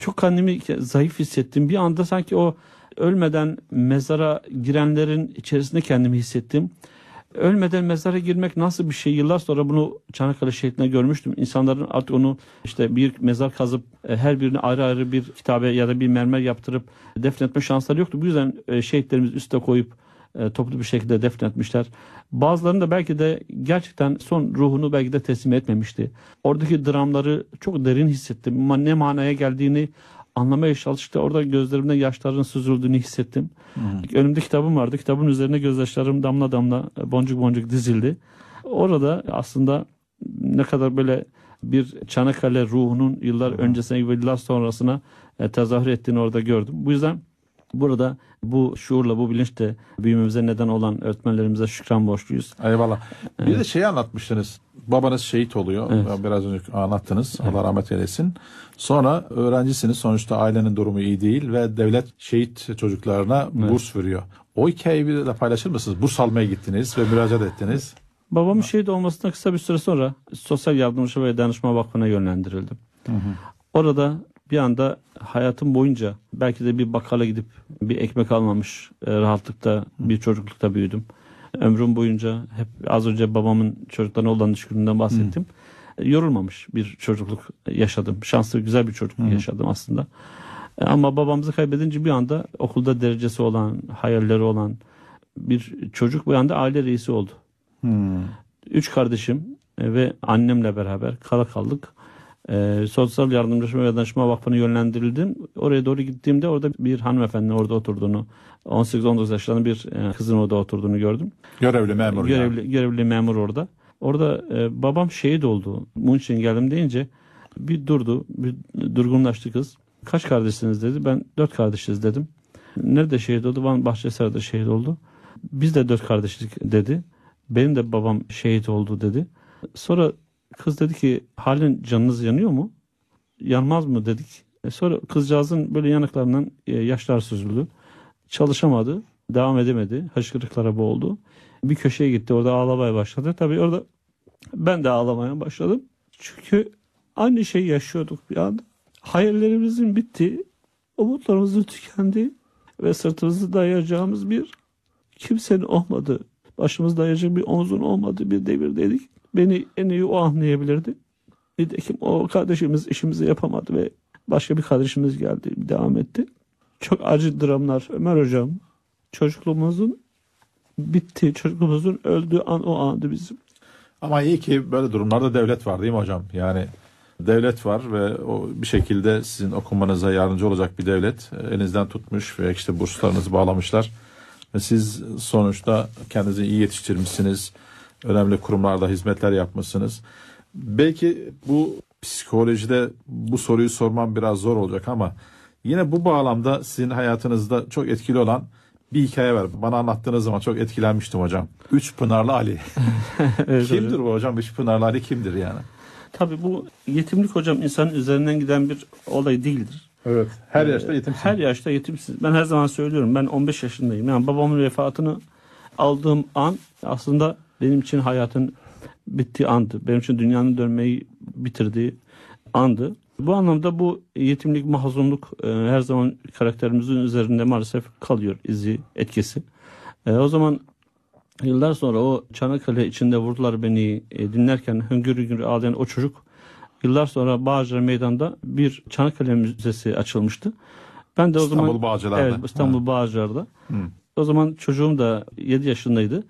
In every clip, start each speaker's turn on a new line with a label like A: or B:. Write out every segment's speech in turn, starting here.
A: çok kendimi zayıf hissettim. Bir anda sanki o ölmeden mezara girenlerin içerisinde kendimi hissettim. Ölmeden mezara girmek nasıl bir şey? Yıllar sonra bunu Çanakkale şehitliğinde görmüştüm. İnsanların artık onu işte bir mezar kazıp her birine ayrı ayrı bir kitabe ya da bir mermer yaptırıp defnetme şansları yoktu. Bu yüzden şehitlerimiz üste koyup toplu bir şekilde defnetmişler. Bazılarının da belki de gerçekten son ruhunu belki de teslim etmemişti. Oradaki dramları çok derin hissettim. Ne manaya geldiğini anlamaya çalıştıkça orada gözlerimde yaşların süzüldüğünü hissettim. Önümde kitabım vardı. Kitabın üzerine gözyaşlarım damla damla, boncuk boncuk dizildi. Orada aslında ne kadar böyle bir Çanakkale ruhunun yıllar öncesine ve yıllar sonrasına tezahür ettiğini orada gördüm. Bu yüzden burada bu şuurla, bu bilinçle büyümemize neden olan öğretmenlerimize şükran borçluyuz.
B: Eyvallah. Bir de şeyi anlatmıştınız. Babanız şehit oluyor.
A: Evet.
B: Biraz önce anlattınız. Allah rahmet eylesin. Sonra öğrencisiniz. Sonuçta ailenin durumu iyi değil ve devlet şehit çocuklarına burs veriyor. O hikayeyi bir de paylaşır mısınız? Burs almaya gittiniz ve müracaat ettiniz.
A: Babamın şehit olmasından kısa bir süre sonra Sosyal Yardımcı ve Danışma Vakfı'na yönlendirildim. Orada bir anda hayatım boyunca belki de bir bakkala gidip bir ekmek almamış rahatlıkta bir çocuklukta büyüdüm. Ömrüm boyunca hep az önce babamın çocuklarına olan düşkünlüğünden bahsettim. Yorulmamış bir çocukluk yaşadım. Şanslı, güzel bir çocukluk yaşadım aslında. Ama babamızı kaybedince bir anda okulda derecesi olan, hayalleri olan bir çocuk bir anda aile reisi oldu. 3 kardeşim ve annemle beraber kala kaldık. Sosyal Yardımcı ve Danışma Vakfı'na yönlendirildim. Oraya doğru gittiğimde orada bir hanımefendinin orada oturduğunu, 18-19 yaşlarında bir kızın orada oturduğunu gördüm.
B: Görevli memur.
A: Görevli memur orada. Orada babam şehit oldu. Bunun için geldim deyince bir durdu, bir durgunlaştı kız. Kaç kardeşsiniz dedi. Ben 4 kardeşiz dedim. Nerede şehit oldu? Van Bahçesaray'da şehit oldu. Biz de 4 kardeşlik dedi. Benim de babam şehit oldu dedi. Sonra kız dedi ki halen canınız yanıyor mu? Yanmaz mı dedik. Sonra kızcağızın böyle yanaklarından yaşlar süzüldü. Çalışamadı. Devam edemedi. Hıçkırıklara boğuldu. Bir köşeye gitti. Orada ağlamaya başladı. Tabii orada ben de ağlamaya başladım. Çünkü aynı şeyi yaşıyorduk bir anda. Hayallerimizin bitti. Umutlarımızın tükendi. Ve sırtımızı dayayacağımız bir kimsenin olmadığı, başımızı dayayacak bir omzun olmadığı bir devirdeydik. Beni en iyi o anlayabilirdi. Nitekim o kardeşimiz işimizi yapamadı ve başka bir kardeşimiz geldi, devam etti. Çok acı dramlar. Ömer Hocam, çocukluğumuzun bitti, çocukluğumuzun öldüğü an o andı bizim.
B: Ama iyi ki böyle durumlarda devlet var değil mi hocam? Yani devlet var ve o bir şekilde sizin okumanıza yardımcı olacak bir devlet elinizden tutmuş ve işte burslarınızı bağlamışlar. Ve siz sonuçta kendinizi iyi yetiştirmişsiniz. Önemli kurumlarda hizmetler yapmışsınız. Belki bu psikolojide bu soruyu sormam biraz zor olacak ama yine bu bağlamda sizin hayatınızda çok etkili olan bir hikaye var. Bana anlattığınız zaman çok etkilenmiştim hocam. Üç Pınarlı Ali.
A: Evet,
B: kimdir
A: hocam.
B: bu hocam? Üç Pınarlı Ali kimdir yani?
A: Tabii bu yetimlik hocam insanın üzerinden giden bir olay değildir.
B: Evet. Her yaşta yetimsin.
A: Her yaşta yetimsiz. Ben her zaman söylüyorum. Ben 15 yaşındayım. Yani babamın vefatını aldığım an aslında benim için hayatın bittiği andı. Benim için dünyanın dönmeyi bitirdiği andı. Bu anlamda bu yetimlik, mahzunluk her zaman karakterimizin üzerinde maalesef kalıyor izi, etkisi. O zaman yıllar sonra o Çanakkale içinde vurdular beni dinlerken hüngür hüngür ağlayan o çocuk yıllar sonra Bağcılar Meydan'da bir Çanakkale Müzesi açılmıştı. Ben de o zaman
B: İstanbul Bağcılar'da.
A: Evet, İstanbul Bağcılar'da. O zaman çocuğum da 7 yaşındaydı.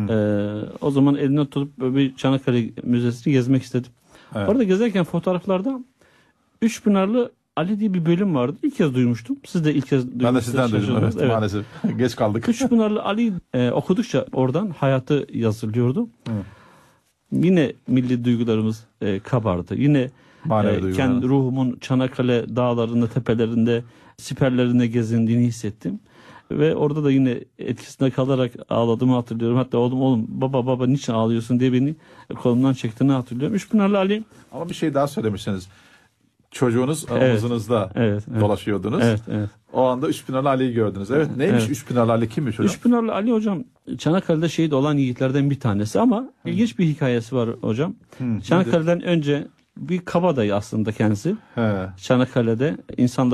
A: O zaman elinden tutup bir Çanakkale Müzesi'ni gezmek istedim.
B: Evet.
A: Orada gezerken fotoğraflarda Üç Pınarlı Ali diye bir bölüm vardı. İlk kez duymuştum. Siz de ilk kez duymuştunuz.
B: Ben de sizden duydum. Evet, maalesef. Geç kaldık.
A: Üç Pınarlı Ali okudukça oradan hayatı yazılıyordu. Yine milli duygularımız kabardı. Yine kendi ruhumun Çanakkale dağlarında, tepelerinde, siperlerinde gezindiğini hissettim. Ve orada da yine etkisinde kalarak ağladığımı hatırlıyorum. Hatta oğlum baba niçin ağlıyorsun diye beni kolumdan çektiğini hatırlıyorum. Üç Pınarlı Ali.
B: Ama bir şey daha söylemişsiniz. Çocuğunuz omuzunuzda dolaşıyordunuz.
A: Evet.
B: O anda Üç Pınarlı Ali'yi gördünüz. Evet, neymiş Üç Pınarlı Ali, kimmiş hocam?
A: Üç Pınarlı Ali hocam Çanakkale'de şehit olan yiğitlerden bir tanesi ama ilginç bir hikayesi var hocam. Çanakkale'den önce bir kabadayı aslında kendisi.
B: He.
A: Çanakkale'de insanlar